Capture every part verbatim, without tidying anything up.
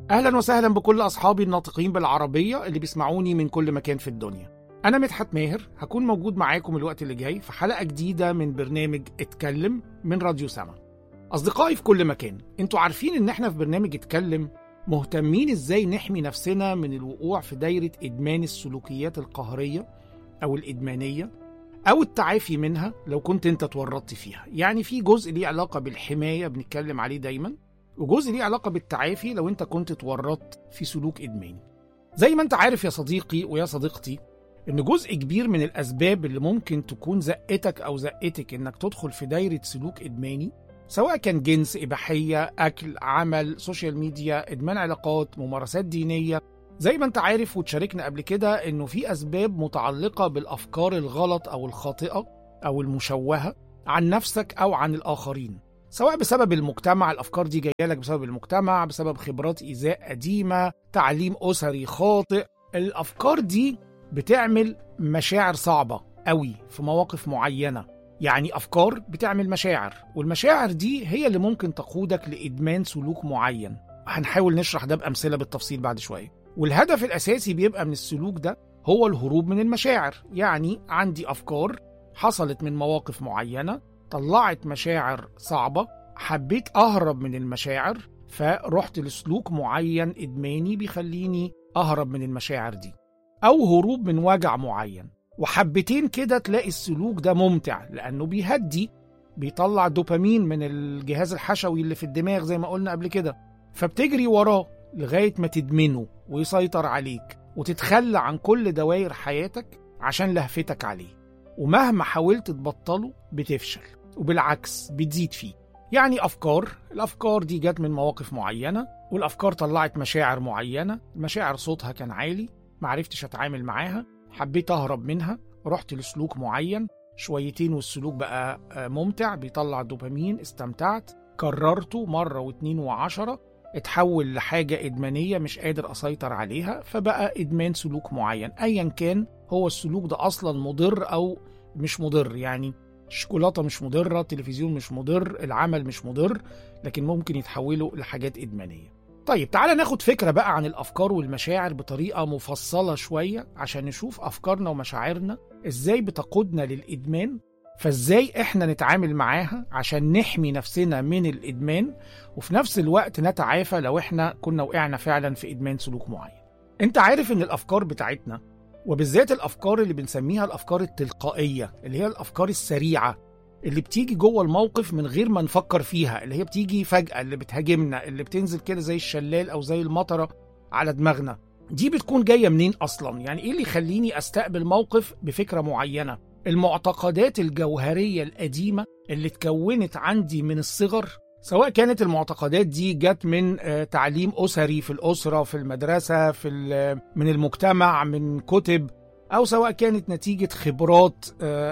أهلا وسهلا بكل أصحابي الناطقين بالعربية اللي بيسمعوني من كل مكان في الدنيا. أنا مدحت ماهر، هكون موجود معاكم الوقت اللي جاي في حلقة جديدة من برنامج اتكلم من راديو سما. أصدقائي في كل مكان، انتوا عارفين إن احنا في برنامج اتكلم مهتمين إزاي نحمي نفسنا من الوقوع في دايرة إدمان السلوكيات القهرية أو الإدمانية أو التعافي منها لو كنت انت تورطت فيها. يعني في جزء ليه علاقة بالحماية بنتكلم عليه دايما، وجزء ليه علاقة بالتعافي لو انت كنت تورطت في سلوك إدماني. زي ما انت عارف يا صديقي ويا صديقتي ان جزء كبير من الأسباب اللي ممكن تكون زقتك أو زقتك انك تدخل في دايرة سلوك إدماني، سواء كان جنس، إباحية، أكل، عمل، سوشيال ميديا، إدمان علاقات، ممارسات دينية، زي ما انت عارف وتشاركنا قبل كده انه في أسباب متعلقة بالأفكار الغلط أو الخاطئة أو المشوهة عن نفسك أو عن الآخرين، سواء بسبب المجتمع. الأفكار دي جاية لك بسبب المجتمع، بسبب خبرات إيذاء قديمة، تعليم أسري خاطئ. الأفكار دي بتعمل مشاعر صعبة قوي في مواقف معينة. يعني أفكار بتعمل مشاعر، والمشاعر دي هي اللي ممكن تقودك لإدمان سلوك معين. هنحاول نشرح ده بأمثلة بالتفصيل بعد شوية. والهدف الأساسي بيبقى من السلوك ده هو الهروب من المشاعر. يعني عندي أفكار حصلت من مواقف معينة، طلعت مشاعر صعبة، حبيت أهرب من المشاعر، فرحت لسلوك معين إدماني بيخليني أهرب من المشاعر دي، أو هروب من وجع معين. وحبتين كده تلاقي السلوك ده ممتع لأنه بيهدي، بيطلع دوبامين من الجهاز الحشوي اللي في الدماغ زي ما قلنا قبل كده، فبتجري وراه لغاية ما تدمنه ويسيطر عليك وتتخلى عن كل دوائر حياتك عشان لهفتك عليه. ومهما حاولت تبطله بتفشل، وبالعكس بتزيد فيه. يعني أفكار، الأفكار دي جت من مواقف معينة، والأفكار طلعت مشاعر معينة، المشاعر صوتها كان عالي، معرفتش أتعامل معاها، حبيت أهرب منها، رحت لسلوك معين، شويتين والسلوك بقى ممتع، بيطلع دوبامين، استمتعت، كررته مرة واتنين وعشرة، اتحول لحاجة إدمانية مش قادر أسيطر عليها، فبقى إدمان سلوك معين. أيا كان هو السلوك ده أصلا مضر أو مش مضر. يعني الشوكولاتة مش مضرة، التلفزيون مش مضر، العمل مش مضر، لكن ممكن يتحولوا لحاجات إدمانية. طيب تعالى ناخد فكرة بقى عن الأفكار والمشاعر بطريقة مفصلة شوية عشان نشوف أفكارنا ومشاعرنا إزاي بتقودنا للإدمان، فإزاي إحنا نتعامل معاها عشان نحمي نفسنا من الإدمان، وفي نفس الوقت نتعافى لو إحنا كنا وقعنا فعلا في إدمان سلوك معين. أنت عارف إن الأفكار بتاعتنا، وبالذات الأفكار اللي بنسميها الأفكار التلقائية، اللي هي الأفكار السريعة اللي بتيجي جوه الموقف من غير ما نفكر فيها، اللي هي بتيجي فجأة، اللي بتهاجمنا، اللي بتنزل كده زي الشلال أو زي المطرة على دماغنا، دي بتكون جاية منين أصلا؟ يعني إيه اللي يخليني أستقبل موقف بفكرة معينة؟ المعتقدات الجوهرية القديمة اللي اتكونت عندي من الصغر، سواء كانت المعتقدات دي جت من تعليم أسري في الأسرة، في المدرسة، في من المجتمع، من كتب، أو سواء كانت نتيجة خبرات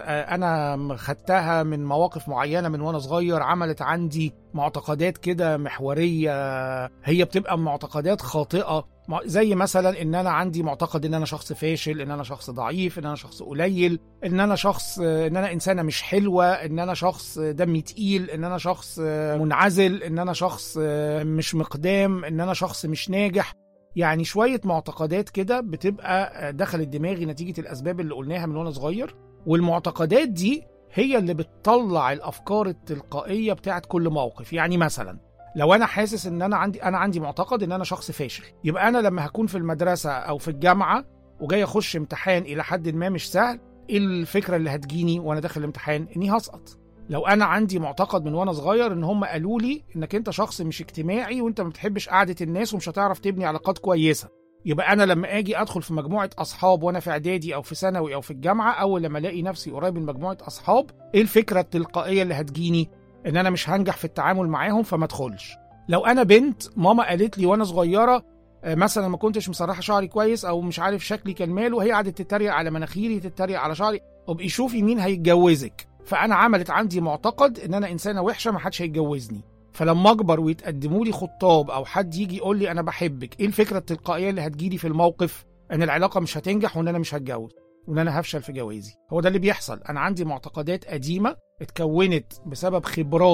أنا خدتها من مواقف معينة من وأنا صغير، عملت عندي معتقدات كده محورية هي بتبقى معتقدات خاطئة، زي مثلا إن أنا عندي معتقد إن أنا شخص فاشل، إن أنا شخص ضعيف، إن أنا شخص قليل، إن أنا شخص إن أنا إنسانة مش حلوة، إن أنا شخص دمي تقيل، إن أنا شخص منعزل، إن أنا شخص مش مقدام، إن أنا شخص مش ناجح. يعني شوية معتقدات كده بتبقى دخلت دماغي نتيجة الأسباب اللي قلناها من وانا صغير، والمعتقدات دي هي اللي بتطلع الأفكار التلقائية بتاعت كل موقف. يعني مثلا لو أنا حاسس إن أنا عندي أنا عندي معتقد إن أنا شخص فاشل، يبقى أنا لما هكون في المدرسة أو في الجامعة وجاي أخش امتحان إلى حد ما مش سهل، إيه الفكرة اللي هتجيني وأنا داخل الامتحان؟ إني هسقط. لو أنا عندي معتقد من وأنا صغير إن هم قالوا لي إنك أنت شخص مش اجتماعي وأنت ما بتحبش قعدة الناس ومش هتعرف تبني علاقات كويسة، يبقى أنا لما أجي أدخل في مجموعة أصحاب وأنا في إعدادي أو في ثانوي أو في الجامعة، أول لما ألاقي نفسي قريب من مجموعة أصحاب، إيه الفكرة التلقائية اللي هتجيني؟ إن أنا مش هنجح في التعامل معاهم فما أدخلش. لو أنا بنت ماما قالت لي وأنا صغيرة مثلا ما كنتش مسرحة شعري كويس أو مش عارف شكلي كان ماله، هي قعدت تتريق على مناخيري، تتريق على شعري، وبقي شوفي مين هيتجوزك، فأنا عملت عندي معتقد إن أنا إنسانة وحشة ما حدش هيتجوزني. فلما أكبر ويتقدموا لي خطاب أو حد يجي يقول لي أنا بحبك، إيه الفكرة التلقائية اللي هتجيلي في الموقف؟ أن العلاقة مش هتنجح وإن أنا مش هتجوز وإن أنا هفشل في جوازي. هو ده اللي بيحصل. أنا عندي معتقدات قديمة اتكونت بسبب خبرات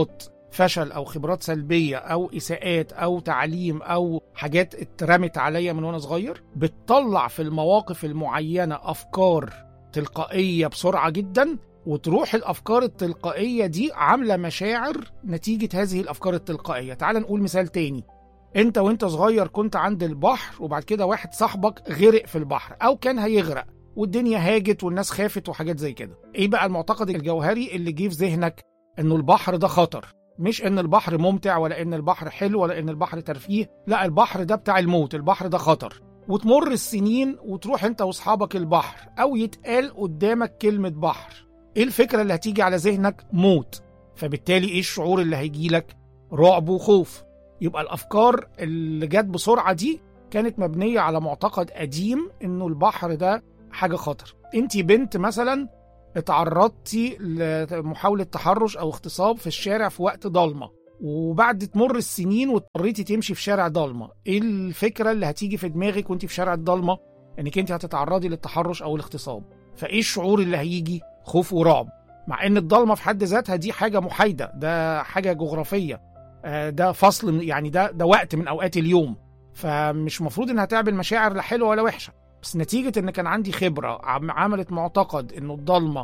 فشل او خبرات سلبيه او اساءات او تعليم او حاجات اترمت عليا من وانا صغير، بتطلع في المواقف المعينه افكار تلقائيه بسرعه جدا، وتروح الافكار التلقائيه دي عامله مشاعر نتيجه هذه الافكار التلقائيه. تعال نقول مثال تاني. انت وانت صغير كنت عند البحر، وبعد كده واحد صاحبك غرق في البحر او كان هيغرق، والدنيا هاجت والناس خافت وحاجات زي كده. ايه بقى المعتقد الجوهري اللي جه في ذهنك؟ انه البحر ده خطر، مش ان البحر ممتع ولا ان البحر حلو ولا ان البحر ترفيه، لا البحر ده بتاع الموت، البحر ده خطر. وتمر السنين وتروح انت واصحابك البحر، او يتقال قدامك كلمة بحر، ايه الفكرة اللي هتيجي على ذهنك؟ موت. فبالتالي ايه الشعور اللي هيجيلك؟ رعب وخوف. يبقى الافكار اللي جت بسرعة دي كانت مبنية على معتقد قديم انه البحر ده حاجة خطر. انتي بنت مثلا اتعرضتي لمحاولة تحرش او اغتصاب في الشارع في وقت ضلمة، وبعد تمر السنين واضطريتي تمشي في شارع ضلمة، ايه الفكرة اللي هتيجي في دماغك وانتي في شارع الضلمة؟ انك انتي هتتعرضي للتحرش او الاغتصاب. فايه الشعور اللي هيجي؟ خوف ورعب. مع ان الضلمة في حد ذاتها دي حاجة محايدة، ده حاجة جغرافية، ده فصل، يعني ده ده وقت من اوقات اليوم، فمش مفروض انها تعمل مشاعر لا حلوة ولا وحشة. بس نتيجة ان كان عندي خبرة عملت معتقد انه الضلمة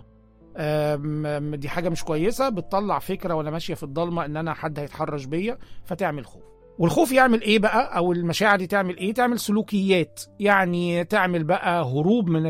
دي حاجة مش كويسة، بتطلع فكرة وانا ماشية في الضلمة ان انا حد هيتحرش بيا، فتعمل خوف. والخوف يعمل ايه بقى؟ او المشاعر دي تعمل ايه؟ تعمل سلوكيات، يعني تعمل بقى هروب من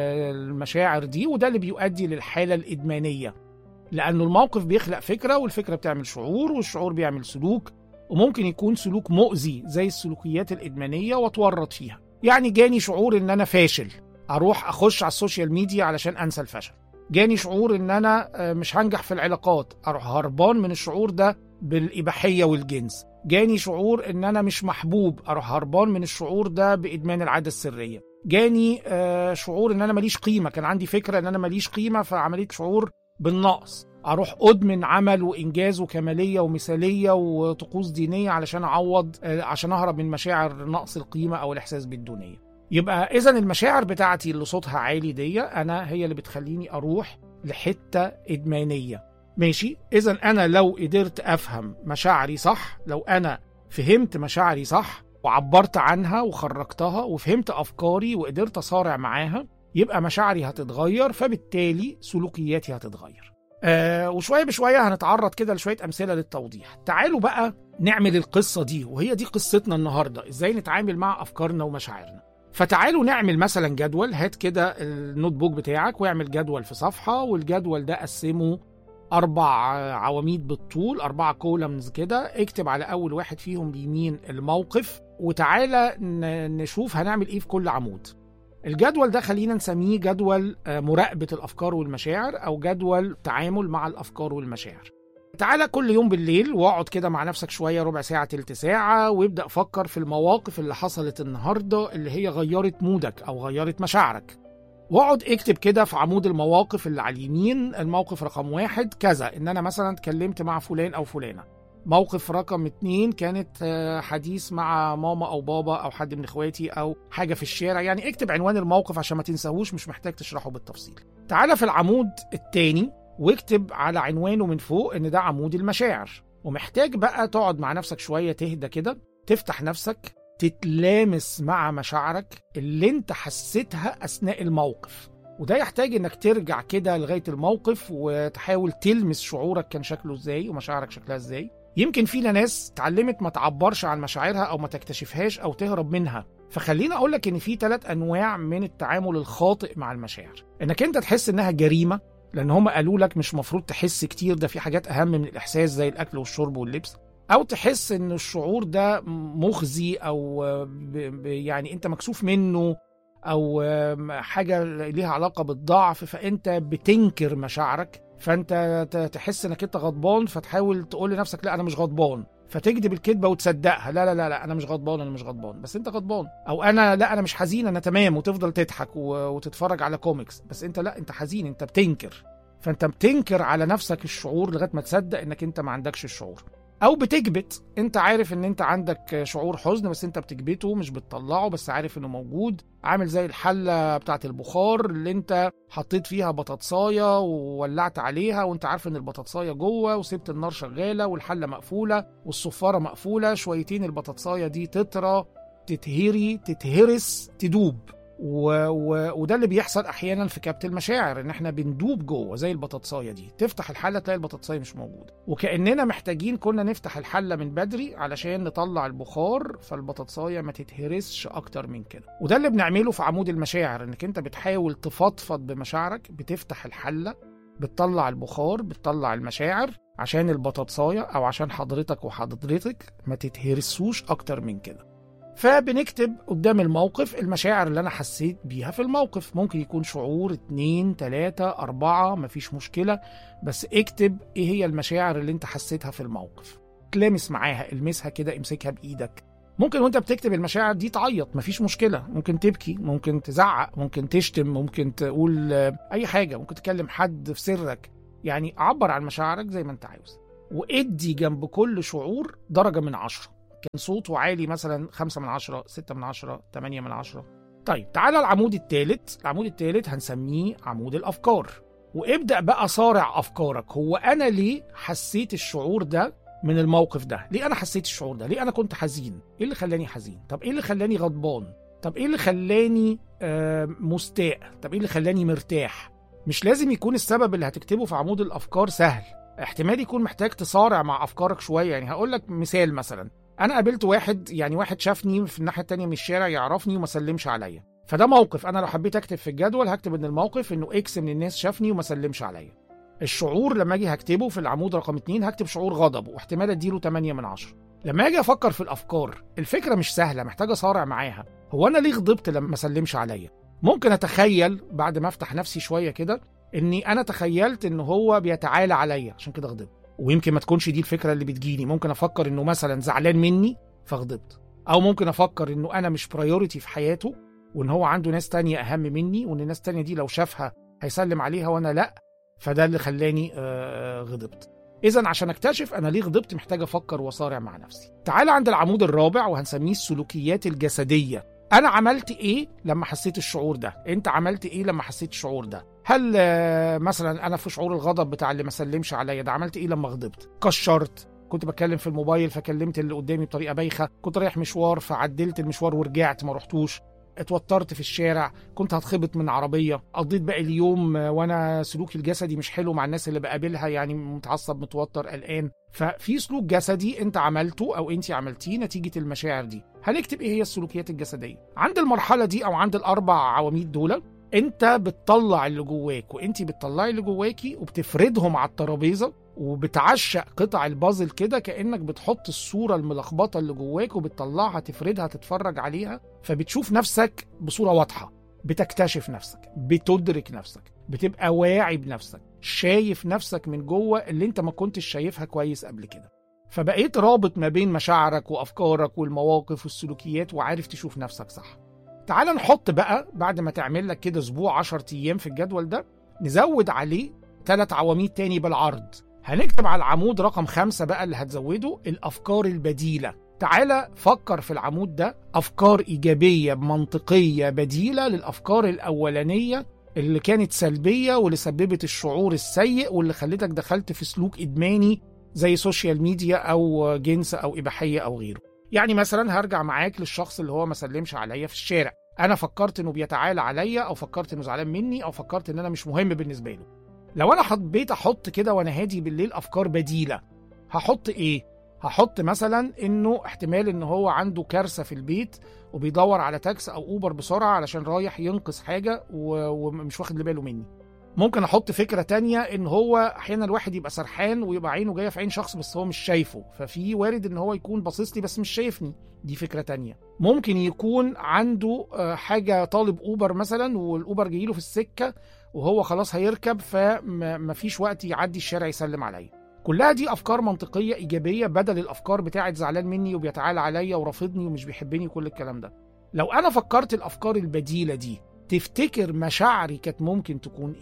المشاعر دي، وده اللي بيؤدي للحالة الإدمانية، لأنه الموقف بيخلق فكرة، والفكرة بتعمل شعور، والشعور بيعمل سلوك، وممكن يكون سلوك مؤذي زي السلوكيات الإدمانية واتورط فيها. يعني جاني شعور ان انا فاشل، اروح اخش على السوشيال ميديا علشان انسى الفشل. جاني شعور ان انا مش هنجح في العلاقات، اروح هربان من الشعور ده بالإباحية والجنس. جاني شعور ان انا مش محبوب، اروح هربان من الشعور ده بإدمان العادة السرية. جاني شعور ان انا ماليش قيمة، كان عندي فكرة ان انا ماليش قيمة فعمليت شعور بالنقص، اروح ادمن عمل وانجاز وكمالية ومثالية وطقوس دينية علشان اعوض، عشان اهرب من مشاعر نقص القيمة او الاحساس بالدونية. يبقى اذا المشاعر بتاعتي اللي صوتها عالي دي انا هي اللي بتخليني اروح لحتة ادمانية. ماشي، اذا انا لو قدرت افهم مشاعري صح، لو انا فهمت مشاعري صح وعبرت عنها وخرجتها وفهمت افكاري وقدرت اصارع معاها، يبقى مشاعري هتتغير، فبالتالي سلوكياتي هتتغير. آه وشوية بشوية هنتعرض كده لشوية أمثلة للتوضيح. تعالوا بقى نعمل القصة دي، وهي دي قصتنا النهاردة، إزاي نتعامل مع أفكارنا ومشاعرنا. فتعالوا نعمل مثلا جدول. هات كده النوت بوك بتاعك واعمل جدول في صفحة، والجدول ده قسمه أربع عواميد بالطول، أربعة كولمز كده. اكتب على أول واحد فيهم اليمين الموقف، وتعالى نشوف هنعمل إيه في كل عمود. الجدول ده خلينا نسميه جدول مراقبة الأفكار والمشاعر، أو جدول تعامل مع الأفكار والمشاعر. تعالى كل يوم بالليل واقعد كده مع نفسك شوية، ربع ساعة تلت ساعة، وابدأ فكر في المواقف اللي حصلت النهاردة اللي هي غيرت مودك أو غيرت مشاعرك. واقعد اكتب كده في عمود المواقف اللي على اليمين، الموقف رقم واحد كذا، إن أنا مثلا اتكلمت مع فلان أو فلانة. موقف رقم اتنين كانت حديث مع ماما أو بابا أو حد من إخواتي أو حاجة في الشارع. يعني اكتب عنوان الموقف عشان ما تنساهوش، مش محتاج تشرحه بالتفصيل. تعالى في العمود التاني واكتب على عنوانه من فوق إن ده عمود المشاعر. ومحتاج بقى تقعد مع نفسك شوية، تهدى كده، تفتح نفسك، تتلامس مع مشاعرك اللي انت حسيتها أثناء الموقف. وده يحتاج انك ترجع كده لغاية الموقف وتحاول تلمس شعورك كان شكله ازاي ومشاعرك شكلها ازاي. يمكن فينا ناس اتعلمت ما تعبرش عن مشاعرها او ما تكتشفهاش او تهرب منها. فخلينا اقولك ان في ثلاث انواع من التعامل الخاطئ مع المشاعر. انك انت تحس انها جريمة لان هم قالوا لك مش مفروض تحس كتير، ده في حاجات اهم من الاحساس زي الاكل والشرب واللبس. او تحس ان الشعور ده مخزي، او يعني انت مكسوف منه، او حاجة ليها علاقة بالضعف، فانت بتنكر مشاعرك. فانت تحس انك انت غضبان فتحاول تقول لنفسك لا انا مش غضبان، فتكذب الكذبة وتصدقها، لا لا لا لا انا مش غضبان انا مش غضبان بس انت غضبان. او انا لا انا مش حزين انا تمام، وتفضل تضحك وتتفرج على كوميكس، بس انت لا انت حزين، انت بتنكر. فانت بتنكر على نفسك الشعور لغاية ما تصدق انك انت ما عندكش الشعور. او بتكبت، انت عارف ان انت عندك شعور حزن بس انت بتكبته مش بتطلعه، بس عارف انه موجود، عامل زي الحله بتاعه البخار اللي انت حطيت فيها بطاطسايه وولعت عليها وانت عارف ان البطاطسايه جوه، وسبت النار شغاله والحله مقفوله والصفاره مقفوله، شويتين البطاطسايه دي تطرى تتهري تتهرس تدوب. و... و... وده اللي بيحصل احيانا في كبت المشاعر، ان احنا بندوب جوه زي البطاطسايه دي، تفتح الحله تلاقي البطاطسايه مش موجوده، وكاننا محتاجين كنا نفتح الحله من بدري علشان نطلع البخار فالبطاطسايه ما تتهرسش اكتر من كده. وده اللي بنعمله في عمود المشاعر، انك انت بتحاول تفضفض بمشاعرك، بتفتح الحله، بتطلع البخار، بتطلع المشاعر عشان البطاطسايه او عشان حضرتك وحضرتك ما تتهرسوش اكتر من كده. فبنكتب قدام الموقف المشاعر اللي أنا حسيت بيها في الموقف، ممكن يكون شعور اتنين تلاتة أربعة مفيش مشكلة، بس اكتب ايه هي المشاعر اللي انت حسيتها في الموقف، تلامس معاها، المسها كده، امسكها بإيدك. ممكن وانت بتكتب المشاعر دي تعيط، مفيش مشكلة، ممكن تبكي، ممكن تزعق، ممكن تشتم، ممكن تقول أي حاجة، ممكن تكلم حد في سرك، يعني عبر عن مشاعرك زي ما انت عاوز. وادي جنب كل شعور درجة من عشرة، كان صوته عالي مثلا خمسة من عشرة، ستة من عشرة، تمانية من عشرة. طيب تعالى العمود الثالث، العمود الثالث هنسميه عمود الأفكار، وابدأ بقى صارع أفكارك. هو أنا ليه حسيت الشعور ده من الموقف ده؟ ليه أنا حسيت الشعور ده؟ ليه أنا كنت حزين؟ إيه اللي خلاني حزين؟ طب إيه اللي خلاني غضبان؟ طب إيه اللي خلاني آه مستاء؟ طب إيه اللي خلاني مرتاح؟ مش لازم يكون السبب اللي هتكتبه في عمود الأفكار سهل، احتمال يكون محتاج تصارع مع أفكارك شوية. يعني هقول لك مثال، مثلا انا قابلت واحد، يعني واحد شافني في الناحيه التانية من الشارع يعرفني وما سلمش عليا، فده موقف انا لو حبيت اكتب في الجدول هكتب ان الموقف انه اكس من الناس شافني وما سلمش عليا. الشعور لما اجي هكتبه في العمود رقم اتنين هكتب شعور غضب، واحتمال اديله تمانية من عشرة. لما اجي افكر في الافكار، الفكره مش سهله، محتاجه اصارع معاها. هو انا ليه غضبت لما ما سلمش عليا؟ ممكن اتخيل بعد ما افتح نفسي شويه كده اني انا تخيلت ان هو بيتعالى عليا عشان كده غضبت، ويمكن ما تكونش دي الفكره اللي بتجيني. ممكن افكر انه مثلا زعلان مني فغضبت، او ممكن افكر انه انا مش برايورتي في حياته وان هو عنده ناس تانية اهم مني، وان الناس تانية دي لو شافها هيسلم عليها وانا لا، فده اللي خلاني آه غضبت. اذا عشان اكتشف انا ليه غضبت محتاج افكر واصارع مع نفسي. تعال عند العمود الرابع وهنسميه السلوكيات الجسديه. انا عملت ايه لما حسيت الشعور ده؟ انت عملت ايه لما حسيت الشعور ده؟ هل آه مثلا انا في شعور الغضب بتاع اللي ما سلمش عليا ده، عملت ايه لما غضبت؟ كشرت، كنت بتكلم في الموبايل فكلمت اللي قدامي بطريقه بايخه، كنت رايح مشوار فعدلت المشوار ورجعت ما رحتوش، اتوترت في الشارع، كنت هتخبط من عربيه، قضيت باقي اليوم وانا سلوكي الجسدي مش حلو مع الناس اللي بقابلها، يعني متعصب متوتر قلقان. ففي سلوك جسدي انت عملته او انت عملتيه نتيجه المشاعر دي. هنكتب ايه هي السلوكيات الجسديه. عند المرحله دي او عند الاربع عواميد دول انت بتطلع اللي جواك وانت بتطلعي اللي جواكي وبتفردهم على الترابيزه وبتعشق قطع البازل كده، كأنك بتحط الصورة الملخبطة اللي جواك وبتطلعها تفردها تتفرج عليها، فبتشوف نفسك بصورة واضحة، بتكتشف نفسك، بتدرك نفسك، بتبقى واعي بنفسك، شايف نفسك من جوه اللي انت ما كنتش شايفها كويس قبل كده، فبقيت رابط ما بين مشاعرك وأفكارك والمواقف والسلوكيات وعارف تشوف نفسك صح. تعال نحط بقى بعد ما تعمل لك كده اسبوع عشر ايام في الجدول ده، نزود عليه ثلاث عواميد تاني بالعرض. هنكتب على العمود رقم خمسة بقى اللي هتزوده الأفكار البديلة. تعالى فكر في العمود ده أفكار إيجابية منطقية بديلة للأفكار الأولانية اللي كانت سلبية واللي سببت الشعور السيء واللي خلتك دخلت في سلوك إدماني زي سوشيال ميديا أو جنس أو إباحية أو غيره. يعني مثلا هرجع معاك للشخص اللي هو ما سلمش عليا في الشارع، أنا فكرت إنه بيتعالى عليا أو فكرت إنه زعلان مني أو فكرت إن أنا مش مهم بالنسبة له. لو أنا حبيت أحط كده وأنا هادي بالليل أفكار بديلة، هحط إيه؟ هحط مثلا إنه احتمال إنه هو عنده كارثة في البيت وبيدور على تاكس أو أوبر بسرعة علشان رايح ينقذ حاجة ومش واخد باله مني. ممكن أحط فكرة تانية إن هو أحيانا الواحد يبقى سرحان ويبقى عينه جاية في عين شخص بس هو مش شايفه، ففي وارد إن هو يكون باصص لي بس مش شايفني، دي فكرة تانية. ممكن يكون عنده حاجة طالب أوبر مثلا والأوبر جايله في السكة وهو خلاص هيركب فمفيش وقت يعدي الشارع يسلم عليا. كلها دي أفكار منطقية إيجابية بدل الأفكار بتاعت زعلان مني وبيتعالى عليا ورافضني ومش بيحبني كل الكلام ده. لو أنا فكرت الأفكار البديلة دي، تفتكر مشاعري كانت ممكن تكون إيه؟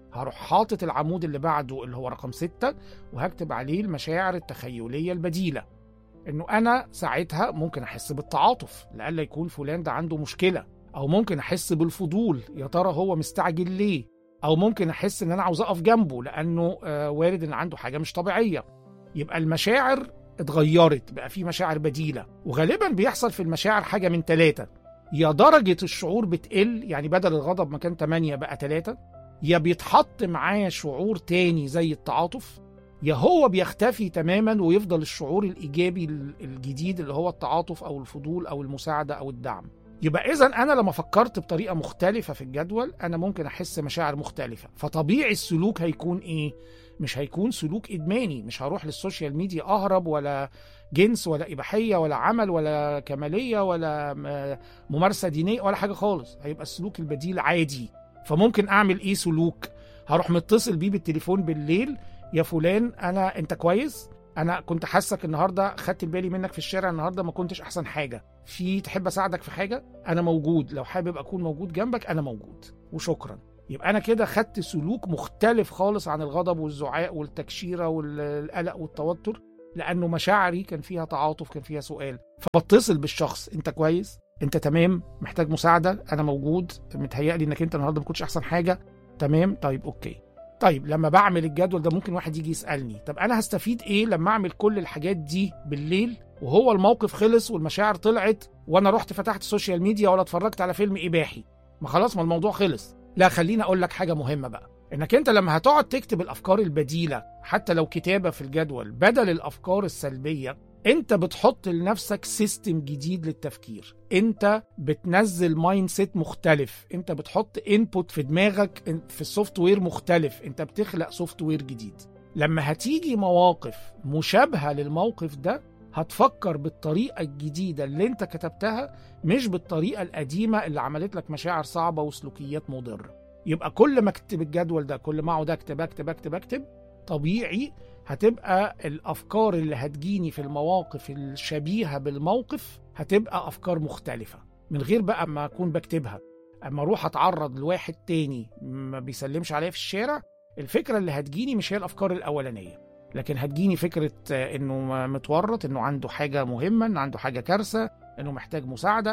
هروح حاطط العمود اللي بعده اللي هو رقم ستة وهكتب عليه المشاعر التخيلية البديلة. انه انا ساعتها ممكن احس بالتعاطف لألا يكون فلان ده عنده مشكلة، او ممكن احس بالفضول يا ترى هو مستعجل ليه، او ممكن احس ان انا عاوز اقف جنبه لانه آه وارد ان عنده حاجة مش طبيعية. يبقى المشاعر اتغيرت، بقى في مشاعر بديلة. وغالبا بيحصل في المشاعر حاجة من ثلاثة: يا درجة الشعور بتقل، يعني بدل الغضب مكان ثمانية بقى ثلاثة، يا بيتحط معاه شعور تاني زي التعاطف، يا هو بيختفي تماما ويفضل الشعور الإيجابي الجديد اللي هو التعاطف أو الفضول أو المساعدة أو الدعم. يبقى إذن أنا لما فكرت بطريقة مختلفة في الجدول أنا ممكن أحس مشاعر مختلفة، فطبيعي السلوك هيكون إيه؟ مش هيكون سلوك إدماني، مش هروح للسوشيال ميديا أهرب، ولا جنس ولا إباحية ولا عمل ولا كمالية ولا ممارسة دينية ولا حاجة خالص. هيبقى السلوك البديل عادي. فممكن أعمل إيه سلوك؟ هروح متصل بيه بالتليفون بالليل: يا فلان أنا أنت كويس؟ أنا كنت حاسك النهاردة، خدت بالي منك في الشارع النهاردة ما كنتش أحسن حاجة، في تحب أساعدك في حاجة؟ أنا موجود، لو حابب أكون موجود جنبك أنا موجود وشكرا. يبقى أنا كده خدت سلوك مختلف خالص عن الغضب والزعاق والتكشيرة والقلق والتوتر، لأنه مشاعري كان فيها تعاطف، كان فيها سؤال. فبتصل بالشخص: أنت كويس؟ أنت تمام؟ محتاج مساعدة؟ أنا موجود، متهيألي أنك أنت النهاردة ما كنتش أحسن حاجة، تمام؟ طيب أوكي. طيب لما بعمل الجدول ده ممكن واحد يجي يسألني: طب أنا هستفيد إيه لما أعمل كل الحاجات دي بالليل وهو الموقف خلص والمشاعر طلعت وأنا رحت فتحت السوشيال ميديا ولا اتفرجت على فيلم إباحي؟ ما خلاص، ما الموضوع خلص. لا، خليني أقول لك حاجة مهمة بقى، إنك أنت لما هتقعد تكتب الأفكار البديلة حتى لو كتابة في الجدول بدل الأفكار السلبية، أنت بتحط لنفسك سيستم جديد للتفكير، أنت بتنزل مايند سيت مختلف، أنت بتحط انبوت في دماغك في السوفت وير مختلف، أنت بتخلق سوفت وير جديد. لما هتيجي مواقف مشابهة للموقف ده هتفكر بالطريقة الجديدة اللي انت كتبتها، مش بالطريقة القديمة اللي عملت لك مشاعر صعبة وسلوكيات مضرة. يبقى كل ما اكتب الجدول ده، كل ما اقعد اكتب اكتب اكتب اكتب طبيعي هتبقى الافكار اللي هتجيني في المواقف الشبيهة بالموقف هتبقى افكار مختلفة، من غير بقى ما اكون بكتبها. اما اروح اتعرض لواحد تاني ما بيسلمش عليا في الشارع، الفكرة اللي هتجيني مش هي الافكار الاولانية، لكن هتجيني فكرة انه متورط، انه عنده حاجة مهمة، انه عنده حاجة كارثة، انه محتاج مساعدة.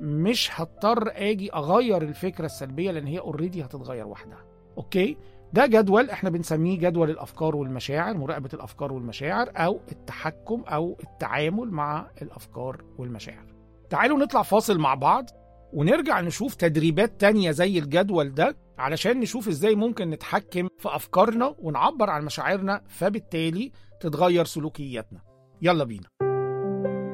مش هضطر اجي اغير الفكرة السلبية لان هي اوريدي هتتغير وحدها. اوكي، ده جدول احنا بنسميه جدول الافكار والمشاعر، مراقبة الافكار والمشاعر او التحكم او التعامل مع الافكار والمشاعر. تعالوا نطلع فاصل مع بعض ونرجع نشوف تدريبات تانية زي الجدول ده علشان نشوف ازاي ممكن نتحكم في أفكارنا ونعبر عن مشاعرنا، فبالتالي تتغير سلوكياتنا. يلا بينا.